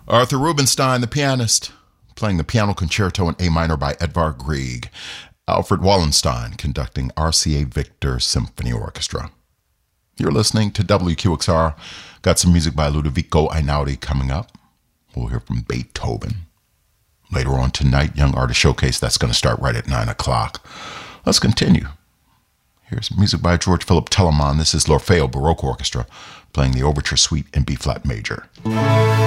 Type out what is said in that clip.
Arthur Rubinstein, the pianist, playing the piano concerto in A minor by Edvard Grieg. Alfred Wallenstein conducting RCA Victor Symphony Orchestra. You're listening to WQXR. Got some music by Ludovico Einaudi coming up. We'll hear from Beethoven. Later on tonight, Young Artist Showcase. That's going to start right at 9 o'clock. Let's continue. Here's music by George Philip Telemann. This is L'Orfeo Baroque Orchestra playing the Overture Suite in B-flat major.